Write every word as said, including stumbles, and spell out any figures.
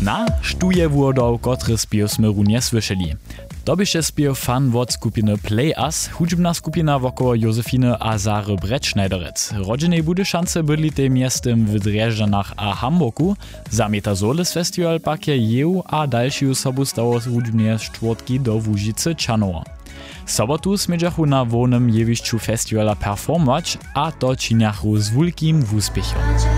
Na, štuje włodo, kotry spiew sme runie słyszeli. To byście spiew fan wod skupiny Play Us, hudźbna skupina wokoło Józefiny a Zary Bretschneiderec. Rodzinnej budy szance byli te miestem w Drjeżdżanach a Hamburgu. Zameta Soles Festival pak je jeł a dalszy sobu stało hudźbnie czwartki do Łužice Čanowo. Sobotu smiedziachu na wolnym jewiszczu festiwala performować, a to činiachu z wielkim wuspiechom.